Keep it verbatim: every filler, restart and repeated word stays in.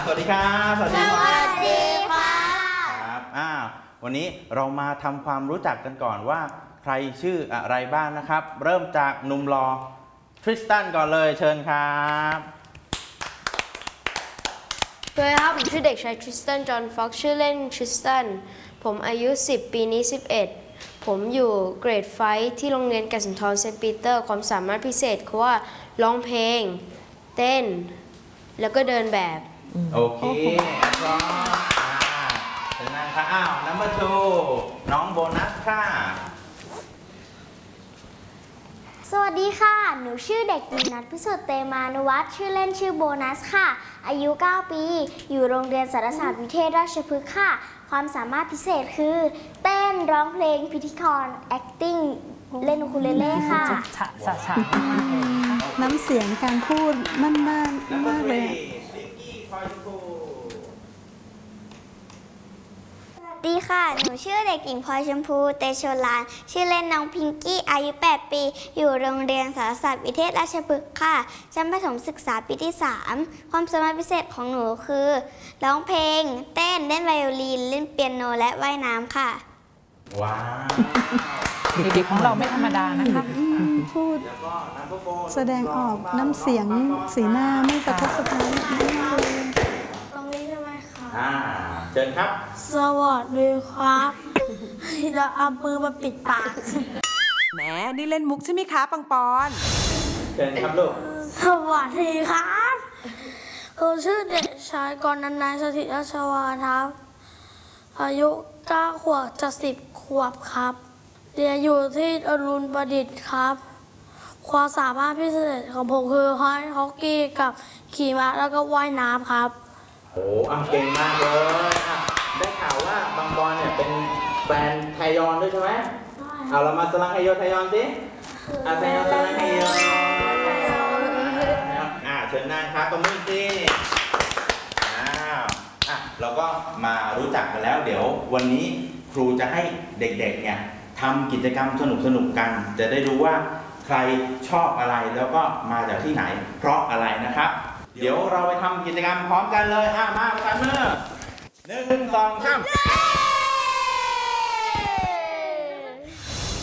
สวัสดีครับสวัสดีครับสวัสดีค่ะครับอ่าวันนี้เรามาทำความรู้จักกันก่อนว่าใครชื่ออะไรบ้างนะครับ เริ่มจากหนุ่มรอทริสตันก่อนเลยเชิญครับสวัสดีครับผมชื่อเด็กชายทริสตันจอห์นฟ็อกซ์ชื่อเล่นทริสตันผมอายุสิบปีนี้สิบเอ็ดผมอยู่เกรดไฟท์ที่โรงเรียนแก่นสุนทรเซนต์ปีเตอร์ความสามารถพิเศษคือว่าร้องเพลงเต้นแล้วก็เดินแบบโอเคพร้อมเชิญนั่งค่ะอ้าว number two น้องโบนัสค่ะสวัสดีค่ะหนูชื่อเด็กหญิงนัทพิสุทธิ์เตมานุวัฒน์ชื่อเล่นชื่อโบนัสค่ะอายุเก้าปีอยู่โรงเรียนสารศาสตร์วิเทศราชพฤกษ์ค่ะความสามารถพิเศษคือเต้นร้องเพลงพิธีกร acting เล่นอูคูเลเล่ค่ะฉะฉะฉะมากเลยน้ำเสียงการพูดมั่นมากมากเลยสวัสดีค่ะหนูชื่อเด็กหญิงพลอยชมพูเตโชลานชื่อเล่นน้องพิงกี้อายุแปดปีอยู่โรงเรียนสารศาสตร์วิเทศราชพฤกษ์ค่ะชั้นประถมศึกษาปีที่สามความสามารถพิเศษของหนูคือร้องเพลงเต้นเล่นไวโอลินเล่นเปียโนและว่ายน้ำค่ะว้าวเด็กๆของเราไม่ธรรมดานะคะพูดแสดงออกน้ำเสียงสีหน้าไม่สะทกสะท้านมากเลยตรงนี้ใช่ไหมคะอ่าเชิญครับสวัสดีครับเราเอามือมาปิดปากแหมนี่เล่นมุกใช่ไหมคะปังปอนเชิญครับลูกสวัสดีครับผมชื่อเด็กชายกรนันท์นายสถิตราชวาทครับอายุเก้าขวบจะสิบขวบครับเรียนอยู่ที่อรุณประดิษฐ์ครับความสามารถพิเศษของผมคือฮอกกี้กับขี่ม้าแล้วก็ว่ายน้ำครับโอ้อ่ะเก่งมากเลยอ่ะได้ข่าวว่าบางบอลเนี่ยเป็นแฟนไทยอนด้วยใช่ไหมเอาเรามาสลังไฮโยไทยอนสิอ่ะไทยอนสลังไฮโยอ่ะเชิญนั่งครับตรงนี้สิอ้าวอ่ะเราก็มารู้จักกันแล้วเดี๋ยววันนี้ครูจะให้เด็กๆเนี่ยทำกิจกรรมสนุกๆกันจะได้รู้ว่าใครชอบอะไรแล้วก็มาจากที่ไหนเพราะอะไรนะครับเดี๋ยวเราไปทำกิจกรรมพร้อมกันเลยอ่ะมาประกันมือหนึ่งสองสาม